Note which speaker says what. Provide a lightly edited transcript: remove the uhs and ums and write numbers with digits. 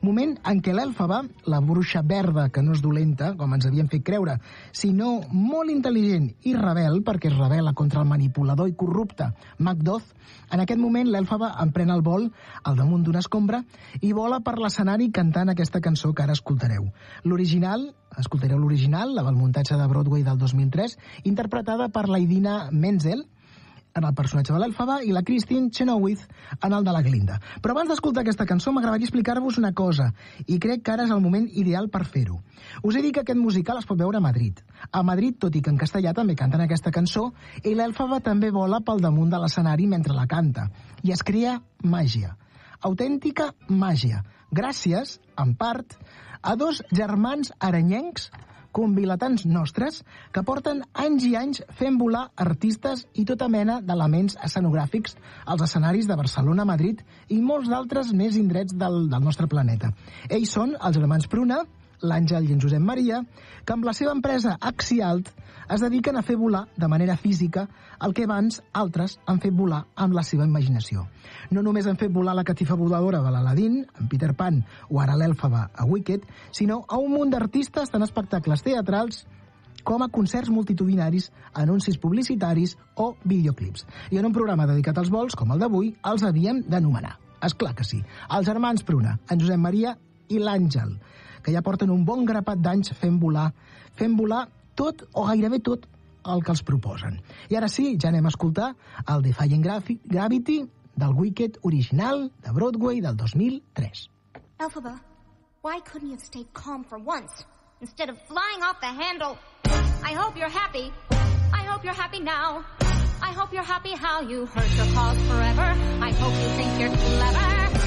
Speaker 1: Moment en què l'Èlfaba, la bruixa verda que no és dolenta, com ens havien fet creure, sinó molt intel·ligent i rebel, perquè es rebel·la contra el manipulador i corrupte Macduff, en aquest moment l'Èlfaba emprèn el vol al damunt d'una escombra i vola per l'escenari cantant aquesta cançó que ara escoltareu. Escoltareu l'original, la del muntatge de Broadway del 2003, interpretada per la Idina Menzel, en el personatge de l'Èlfaba, i la Kristin Chenoweth en el de la Glinda. Però abans d'escoltar aquesta cançó m'agradaria explicar-vos una cosa, i crec que ara és el moment ideal per fer-ho. Us he dit que aquest musical es pot veure a Madrid. A Madrid, tot i que en castellà també canten aquesta cançó, i l'Èlfaba també vola pel damunt de l'escenari mentre la canta. I es crea màgia. Autèntica màgia. Gràcies, en part, a dos germans aranyencs convilatans nostres que porten anys i anys fent volar artistes i tota mena d'elements escenogràfics als escenaris de Barcelona, Madrid i molts d'altres més indrets del nostre planeta. Ells són els germans Pruna, l'Àngel i en Josep Maria, que amb la seva empresa Axialt es dediquen a fer volar de manera física el que abans altres han fet volar amb la seva imaginació. No només han fet volar la catifa voladora de l'Aladín, en Peter Pan, o ara l'Èlfaba a Wicked, sinó a un munt d'artistes tant espectacles teatrals com a concerts multitudinaris, anuncis publicitaris o videoclips. I en un programa dedicat als vols, com el d'avui, els havíem d'anomenar. Esclar que sí, els germans Pruna, en Josep Maria i l'Àngel, que ja porten un bon grapat d'anys fent volar tot o gairebé tot el que els proposen. I ara sí, ja anem a escoltar el Defying Gravity del Wicked original de Broadway del 2003.
Speaker 2: Elphaba, why couldn't you have stayed calm for once instead of flying off the handle? I hope you're happy. I hope you're happy now. I hope you're happy how you hurt your cause forever. I hope you think you're clever.